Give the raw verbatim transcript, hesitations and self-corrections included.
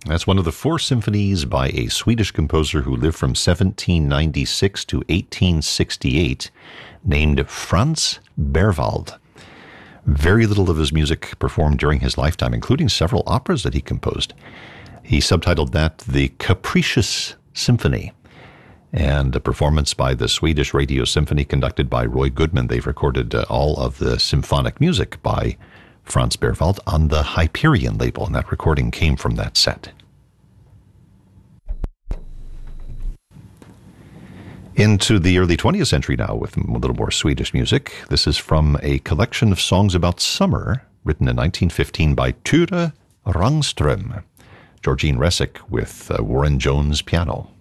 That's one of the four symphonies by a Swedish composer who lived from seventeen ninety-six to eighteen sixty-eight, named Franz Berwald. Very little of his music performed during his lifetime, including several operas that he composed. He subtitled that the Capricious Symphony, and a performance by the Swedish Radio Symphony conducted by Roy Goodman. They've recorded uh, all of the symphonic music by Franz Berwald on the Hyperion label, and that recording came from that set. Into the early twentieth century now with a little more Swedish music. This is from a collection of songs about summer written in nineteen fifteen by Ture Rangström. Georgine Resick with uh, Warren Jones piano.